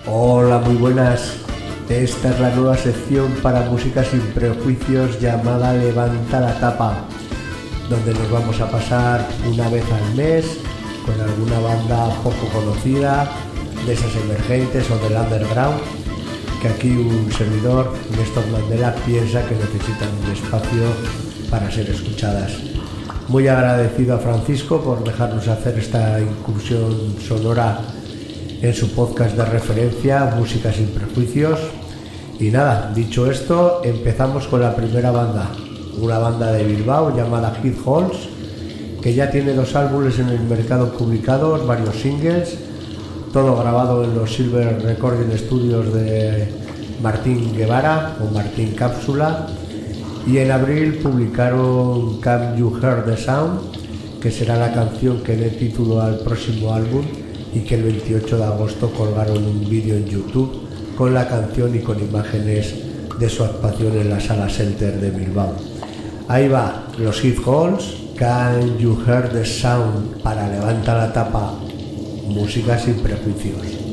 Hola, muy buenas. Esta es la nueva sección para música sin prejuicios llamada Levanta la Tapa, donde nos vamos a pasar una vez al mes con alguna banda poco conocida, de esas emergentes o del underground, que aquí un servidor, Néstor Mandela, piensa que necesitan un espacio para ser escuchadas. Muy agradecido a Francisco por dejarnos hacer esta incursión sonora en su podcast de referencia, Música sin Prejuicios. Y nada, dicho esto, empezamos con la primera banda, una banda de Bilbao llamada Heath Halls, que ya tiene 2 álbumes en el mercado publicados, varios singles, todo grabado en los Silver Recording Studios de Martín Guevara o Martín Cápsula, y en abril publicaron Can You Hear the Sound, que será la canción que dé título al próximo álbum, y que el 28 de agosto colgaron un vídeo en YouTube con la canción y con imágenes de su actuación en la Sala Center de Bilbao. Ahí va, los Heath Halls, Can You Hear the Sound, para Levanta la Tapa, música sin prejuicios.